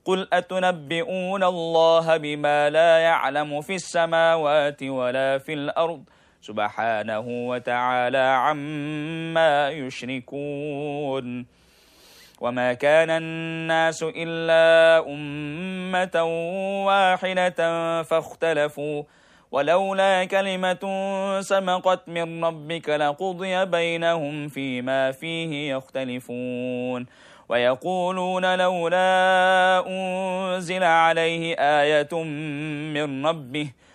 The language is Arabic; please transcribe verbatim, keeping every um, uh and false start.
قل أتنبئون الله بما لا يعلم في السماوات ولا في الأرض سبحانه وتعالى عما يشركون. وما كان الناس إلا أمة واحدة فاختلفوا ولولا كلمة سبقت من ربك لقضي بينهم فيما فيه يختلفون. ويقولون لولا أنزل عليه آية من ربه